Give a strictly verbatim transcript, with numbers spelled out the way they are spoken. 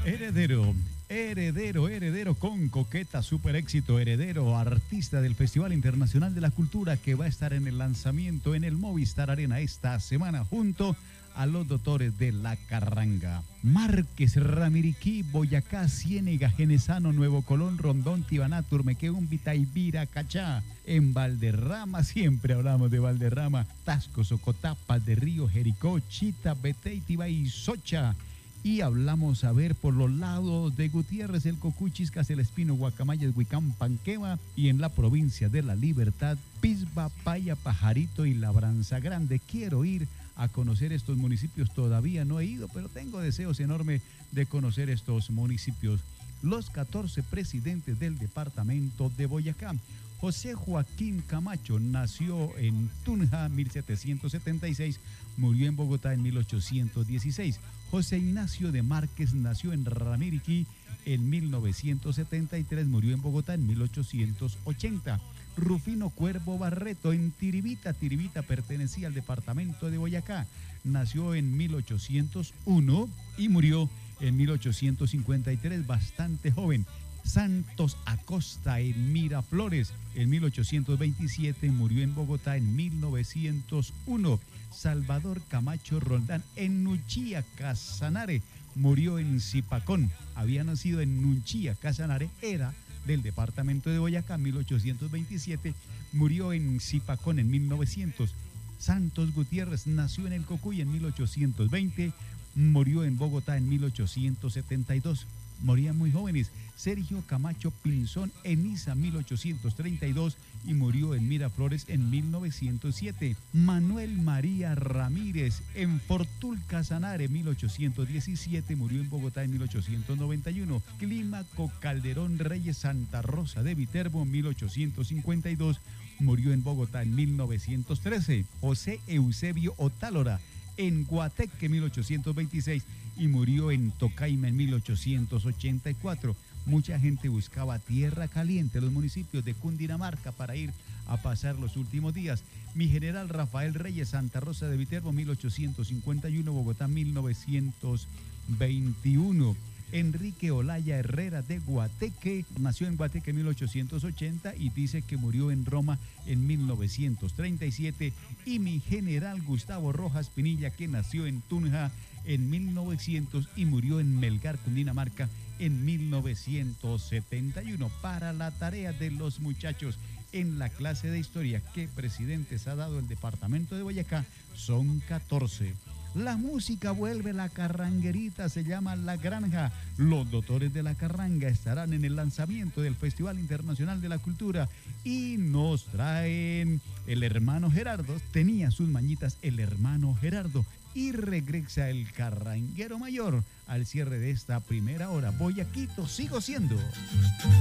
Heredero, heredero, heredero con coqueta, super éxito, heredero, artista del Festival Internacional de la Cultura que va a estar en el lanzamiento en el Movistar Arena esta semana junto a los doctores de la Carranga. Márquez, Ramiriquí, Boyacá, Ciénega, Genesano, Nuevo Colón, Rondón, Tibaná, Turmequén, Vitaibira, Cachá. En Valderrama, siempre hablamos de Valderrama, Tasco, Socotá, Paz de Río, Jericó, Chita, Betey, Tibá y Socha. Y hablamos a ver por los lados de Gutiérrez, el Cocuchis, El Espino, Guacamayas, Huicán, Panqueva y en la provincia de La Libertad, Pisba, Paya, Pajarito y Labranza Grande. Quiero ir a conocer estos municipios, todavía no he ido, pero tengo deseos enormes de conocer estos municipios. Los catorce presidentes del departamento de Boyacá. José Joaquín Camacho nació en Tunja mil setecientos setenta y seis, murió en Bogotá en mil ochocientos dieciséis. José Ignacio de Márquez nació en Ramiriquí en mil novecientos setenta y tres, murió en Bogotá en mil ochocientos ochenta. Rufino Cuervo Barreto en Tiribita, Tiribita pertenecía al departamento de Boyacá, nació en mil ochocientos uno y murió en mil ochocientos cincuenta y tres, bastante joven. Santos Acosta en Miraflores en mil ochocientos veintisiete, murió en Bogotá en mil novecientos uno. Salvador Camacho Roldán en Nuchía, Casanare, murió en Zipacón. Había nacido en Nuchía, Casanare, era del departamento de Boyacá, mil ochocientos veintisiete, murió en Zipacón en mil novecientos. Santos Gutiérrez nació en el Cocuy en mil ochocientos veinte, murió en Bogotá en mil ochocientos setenta y dos. Morían muy jóvenes. Sergio Camacho Pinzón en Niza mil ochocientos treinta y dos y murió en Miraflores en mil novecientos siete. Manuel María Ramírez en Fortul Casanare mil ochocientos diecisiete, murió en Bogotá en mil ochocientos noventa y uno. Clímaco Calderón Reyes Santa Rosa de Viterbo mil ochocientos cincuenta y dos, murió en Bogotá en mil novecientos trece. José Eusebio Otálora en Guateque mil ochocientos veintiséis y murió en Tocaima en mil ochocientos ochenta y cuatro. Mucha gente buscaba tierra caliente en los municipios de Cundinamarca para ir a pasar los últimos días. Mi general Rafael Reyes Santa Rosa de Viterbo mil ochocientos cincuenta y uno, Bogotá mil novecientos veintiuno. Enrique Olaya Herrera de Guateque, nació en Guateque en mil ochocientos ochenta y dice que murió en Roma en mil novecientos treinta y siete. Y mi general Gustavo Rojas Pinilla, que nació en Tunja en mil novecientos y murió en Melgar, Cundinamarca, en mil novecientos setenta y uno. Para la tarea de los muchachos en la clase de historia, ¿qué presidentes ha dado el departamento de Boyacá? Son catorce. La música vuelve, la carranguerita, se llama La Granja. Los doctores de la Carranga estarán en el lanzamiento del Festival Internacional de la Cultura y nos traen el hermano Gerardo. Tenía sus mañitas el hermano Gerardo y regresa el carranguero mayor al cierre de esta primera hora. Boyaquito, sigo siendo.